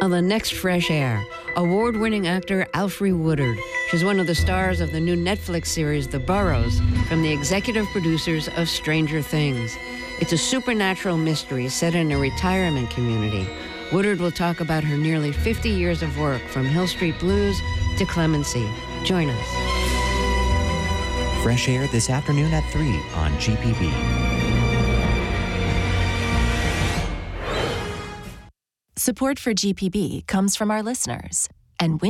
On the next Fresh Air, award-winning actor Alfre Woodard. She's one of the stars of the new Netflix series The Burrows, from the executive producers of Stranger Things. It's a supernatural mystery set in a retirement community. Woodard will talk about her nearly 50 years of work, from Hill Street Blues to Clemency. Join us. Fresh Air this afternoon at 3 on GPB. Support for GPB comes from our listeners and